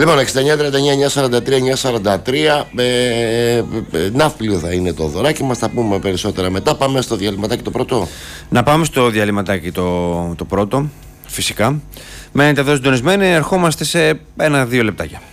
Λοιπόν, 69-39-943-943. Ναύπλιο θα είναι το δωράκι μας. Θα πούμε περισσότερα μετά. Πάμε στο διαλυματάκι το πρώτο. Να πάμε στο διαλυματάκι το πρώτο, φυσικά. Μένετε εδώ συντονισμένοι, ερχόμαστε σε 1-2 λεπτάκια.